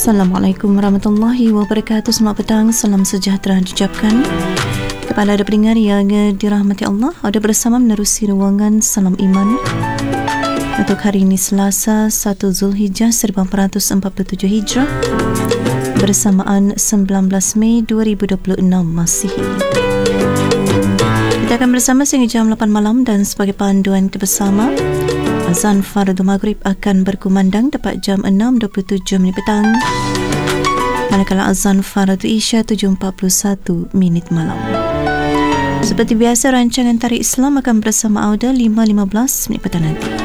Assalamualaikum warahmatullahi wabarakatuh. Selamat petang, salam sejahtera diucapkan kepada anda pendengar yang dirahmati Allah. Ada bersama menerusi ruangan Salam Iman untuk hari ini Selasa 1 Zulhijjah 1447 Hijrah bersamaan 19 Mei 2026 Masihi. Kita akan bersama sehingga jam 8 malam dan sebagai panduan kita bersama, azan fardu maghrib akan berkumandang tepat jam 6.27 minit petang, manakala azan fardu isya 7.41 minit malam. Seperti biasa, rancangan Tarikh Islam akan bersama Auda 5.15 minit petang nanti.